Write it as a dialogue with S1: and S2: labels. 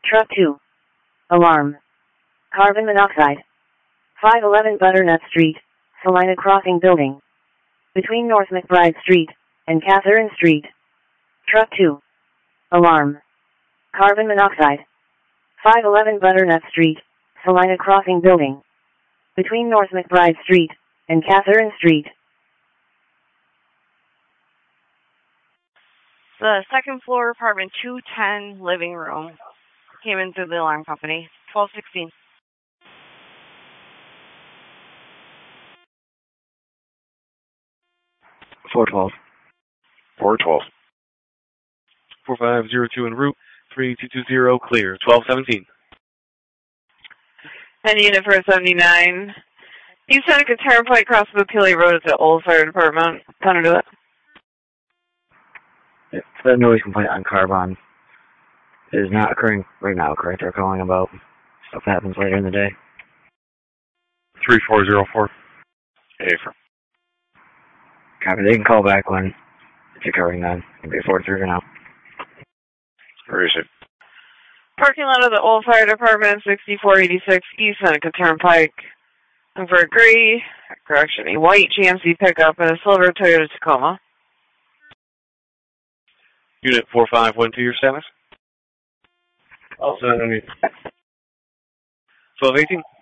S1: Truck 2. Alarm. Carbon monoxide. 511 Butternut Street, Salina Crossing Building. Between North McBride Street and Catherine Street. Truck 2. Alarm. Carbon monoxide. 511 Butternut Street, Salina Crossing Building. Between North McBride Street and Catherine Street.
S2: The second floor, apartment 210, living room. Came in through the alarm company. 1216.
S3: $412.
S4: 4502 en route. 3220 clear. 1217.
S2: And unit for 79. East Seneca Turnpike across the Peely Road at the old fire department. Time to do it.
S3: The noise complaint on Carbon is not occurring right now, correct? They're calling about stuff that happens later in the day.
S4: 3404. Affirm.
S3: Copy. They can call back when it's occurring then. It'll be 43 for now.
S4: Where is it?
S2: Parking lot of the old fire department, 6486 East Seneca Turnpike. And for a a white GMC pickup and a silver Toyota Tacoma.
S4: Unit 4512, your status?
S5: Also,
S4: 1218.